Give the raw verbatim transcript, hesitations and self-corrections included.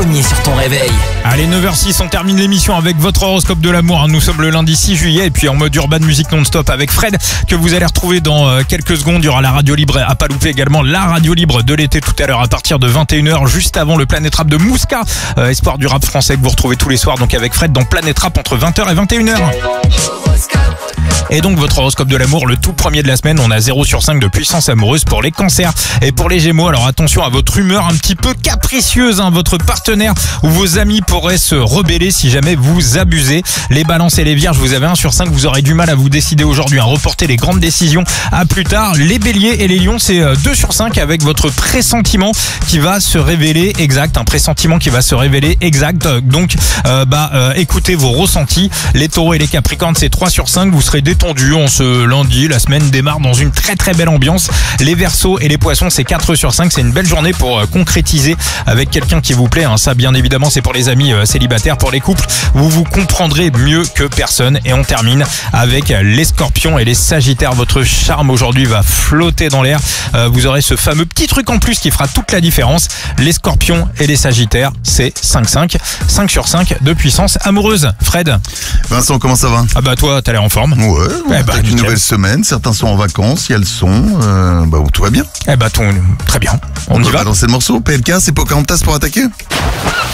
premier sur ton réveil. Allez, neuf heures six, on termine l'émission avec votre horoscope de l'amour. Nous sommes le lundi six juillet et puis en mode urban musique non-stop avec Fred que vous allez retrouver dans quelques secondes. Il y aura la radio libre à pas louper également, la radio libre de l'été tout à l'heure à partir de vingt et une heures, juste avant le Planète Rap de Mouska, euh, espoir du rap français que vous retrouvez tous les soirs donc avec Fred dans Planète Rap entre vingt heures et vingt et une heures. Et donc votre horoscope de l'amour, le tout premier de la semaine, on a zéro sur cinq de puissance amoureuse pour les cancers. Et pour les gémeaux, alors attention à votre humeur un petit peu capricieuse, hein. Votre partenaire ou vos amis pourraient se rebeller si jamais vous abusez. Les balances et les vierges, vous avez un sur cinq, vous aurez du mal à vous décider aujourd'hui, à reporter les grandes décisions à plus tard. Les béliers et les lions, c'est deux sur cinq avec votre pressentiment qui va se révéler exact, un pressentiment qui va se révéler exact. Donc euh, bah euh, écoutez vos ressentis. Les taureaux et les capricornes, c'est trois sur cinq, vous serez détendus en ce lundi, la semaine démarre dans une très très belle ambiance. Les verseaux et les poissons, c'est quatre sur cinq, c'est une belle journée pour euh, concrétiser avec quelqu'un qui vous plaît, hein. Ça bien évidemment c'est pour les amis euh, célibataires. Pour les couples, vous vous comprendrez mieux que personne. Et on termine avec les scorpions et les sagittaires, votre charme aujourd'hui va flotter dans l'air, euh, vous aurez ce fameux petit truc en plus qui fera toute la différence. Les scorpions et les sagittaires, c'est cinq cinq, cinq sur cinq de puissance amoureuse. Fred. Vincent, comment ça va? Ah bah toi t'as l'air en forme. Ouais, on eh bah, attaque une nouvelle semaine, certains sont en vacances, il y a le son, euh, bah tout va bien. Eh bah ton, très bien, on, On y peut va. balancer le morceau, P L K, c'est Pocahontas pour attaquer.